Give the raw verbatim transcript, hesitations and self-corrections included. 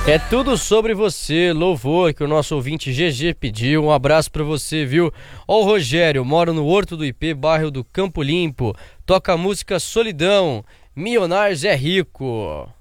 É tudo sobre você, louvor que o nosso ouvinte G G pediu. Um abraço pra você, viu? Ó, o Rogério, moro no Horto do I P, bairro do Campo Limpo. Toca a música Solidão, Milionários é Rico.